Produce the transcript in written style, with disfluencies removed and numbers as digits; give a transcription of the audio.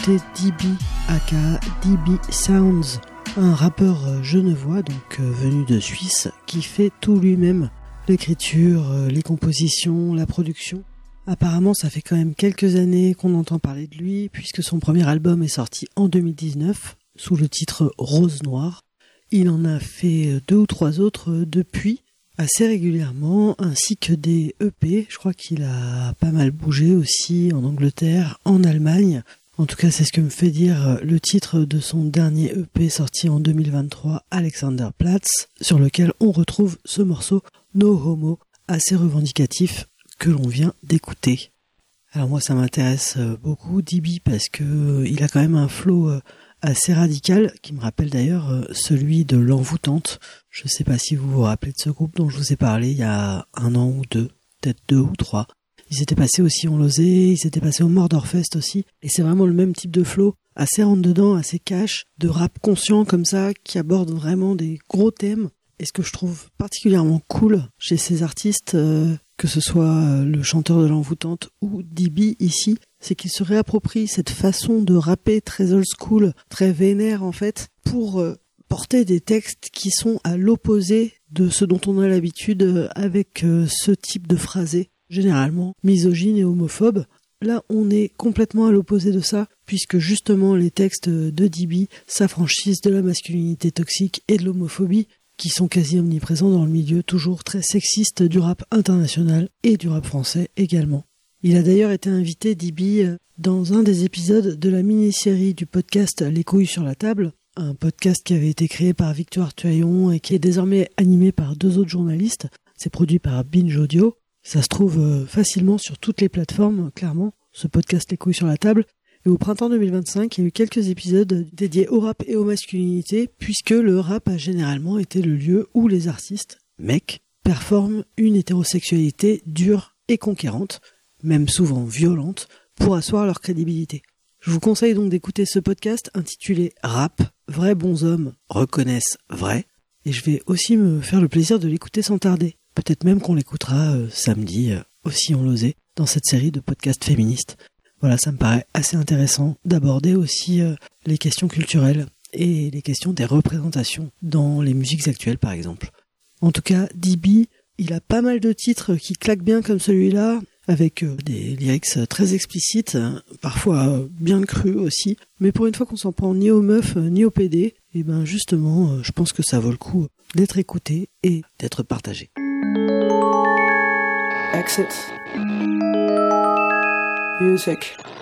écouter DB, aka DB Sounds, un rappeur genevois, donc venu de Suisse, qui fait tout lui-même, l'écriture, les compositions, la production. Apparemment, ça fait quand même quelques années qu'on entend parler de lui, puisque son premier album est sorti en 2019, sous le titre Rose Noire. Il en a fait 2 ou 3 autres depuis, assez régulièrement, ainsi que des EP. Je crois qu'il a pas mal bougé aussi en Angleterre, en Allemagne. En tout cas, c'est ce que me fait dire le titre de son dernier EP sorti en 2023, Alexanderplatz, sur lequel on retrouve ce morceau No Homo, assez revendicatif, que l'on vient d'écouter. Alors moi, ça m'intéresse beaucoup, DB, parce que il a quand même un flow assez radical, qui me rappelle d'ailleurs celui de L'Envoûtante. Je ne sais pas si vous vous rappelez de ce groupe dont je vous ai parlé il y a 1 an ou 2, peut-être 2 ou 3. Ils s'étaient passés aussi en Lozé, ils s'étaient passés au Mordorfest aussi, et c'est vraiment le même type de flow, assez rentre-dedans, assez cash, de rap conscient comme ça, qui aborde vraiment des gros thèmes. Et ce que je trouve particulièrement cool chez ces artistes, que ce soit le chanteur de L'Envoûtante ou DB ici, c'est qu'il se réapproprie cette façon de rapper très old school, très vénère en fait, pour porter des textes qui sont à l'opposé de ce dont on a l'habitude avec ce type de phrasé, généralement misogyne et homophobe. Là, on est complètement à l'opposé de ça, puisque justement les textes de DB s'affranchissent de la masculinité toxique et de l'homophobie, qui sont quasi omniprésents dans le milieu toujours très sexiste du rap international et du rap français également. Il a d'ailleurs été invité, DB, dans un des épisodes de la mini-série du podcast Les couilles sur la table, un podcast qui avait été créé par Victoire Tuaillon et qui est désormais animé par 2 autres journalistes. C'est produit par Binge Audio. Ça se trouve facilement sur toutes les plateformes, clairement, ce podcast Les couilles sur la table. Et au printemps 2025, il y a eu quelques épisodes dédiés au rap et aux masculinités, puisque le rap a généralement été le lieu où les artistes, mecs, performent une hétérosexualité dure et conquérante, même souvent violente, pour asseoir leur crédibilité. Je vous conseille donc d'écouter ce podcast intitulé Rap, vrais bons hommes reconnaissent vrai, et je vais aussi me faire le plaisir de l'écouter sans tarder. Peut-être même qu'on l'écoutera samedi, aussi en Lozé, dans cette série de podcasts féministes. Voilà, ça me paraît assez intéressant d'aborder aussi les questions culturelles et les questions des représentations dans les musiques actuelles, par exemple. En tout cas, DB, il a pas mal de titres qui claquent bien comme celui-là, avec des lyrics très explicites, parfois bien crus aussi. Mais pour une fois qu'on s'en prend ni aux meufs ni aux PD, et ben justement, je pense que ça vaut le coup d'être écouté et d'être partagé. Exit. Music.